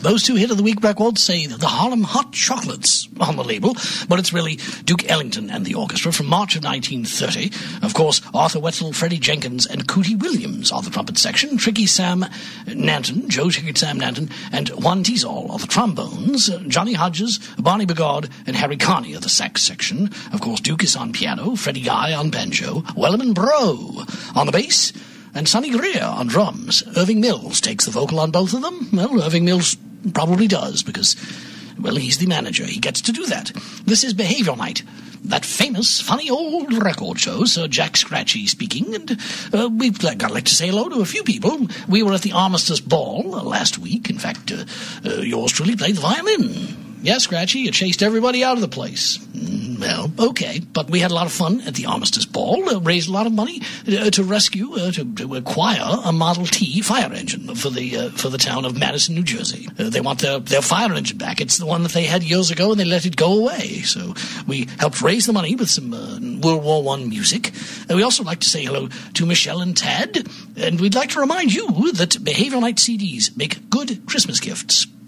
Those two hit of the week records say the Harlem Hot Chocolates on the label, but it's really Duke Ellington and the orchestra from March of 1930. Of course, Arthur Wetzel, Freddie Jenkins, and Cootie Williams are the trumpet section. Tricky Sam Nanton, Joe Tricky Sam Nanton, and Juan Tizol are the trombones. Johnny Hodges, Barney Bigard, and Harry Carney are the sax section. Of course, Duke is on piano, Freddie Guy on banjo, Wellerman Bro on the bass, and Sonny Greer on drums. Irving Mills takes the vocal on both of them. Well, Irving Mills probably does because, well, he's the manager. He gets to do that. This is Behavior Night, that famous, funny old record show. Sir Jack Scratchy speaking, and I'd like to say hello to a few people. We were at the Armistice Ball last week. In fact, yours truly played the violin. Yeah, Scratchy, you chased everybody out of the place. Well, okay, but we had a lot of fun at the Armistice Ball, raised a lot of money to rescue, to acquire a Model T fire engine for the town of Madison, New Jersey. They want their fire engine back. It's the one that they had years ago, and they let it go away. So we helped raise the money with some World War I music. We also like to say hello to Michelle and Tad, and we'd like to remind you that Behavior Night CDs make good Christmas gifts.